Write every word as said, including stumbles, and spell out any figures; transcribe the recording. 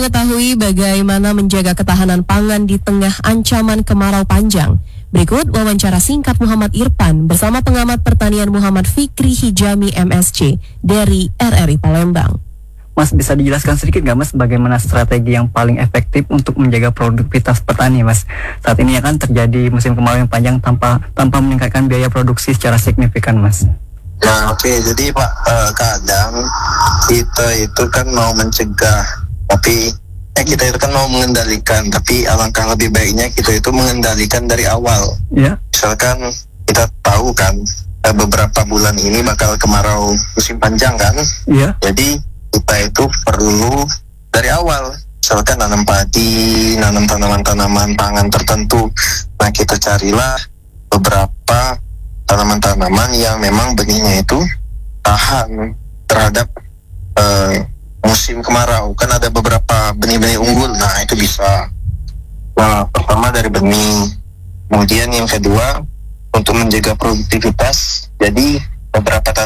mengetahui bagaimana menjaga ketahanan pangan di tengah ancaman kemarau panjang. Berikut wawancara singkat Muhammad Irfan bersama pengamat pertanian Muhammad Fikri Hijami M S C dari R R I Palembang. Mas, bisa dijelaskan sedikit nggak Mas bagaimana strategi yang paling efektif untuk menjaga produktivitas petani, Mas? Saat ini ya kan terjadi musim kemarau yang panjang tanpa tanpa meningkatkan biaya produksi secara signifikan, Mas. Nah, oke, okay. Jadi Pak, uh, kadang kita itu kan mau mencegah, tapi eh kita itu kan mau mengendalikan, tapi alangkah lebih baiknya kita itu mengendalikan dari awal. Ya. Misalkan kita tahu kan uh, beberapa bulan ini bakal kemarau musim panjang kan. Iya. Jadi kita itu perlu dari awal, misalkan nanam padi, nanam tanaman-tanaman pangan tertentu. Nah, kita carilah beberapa tanaman-tanaman yang memang benihnya itu tahan terhadap uh, musim kemarau. Kan ada beberapa benih-benih unggul. Nah, itu bisa. Nah, pertama dari benih. Kemudian yang kedua, untuk menjaga produktivitas, jadi beberapa tanaman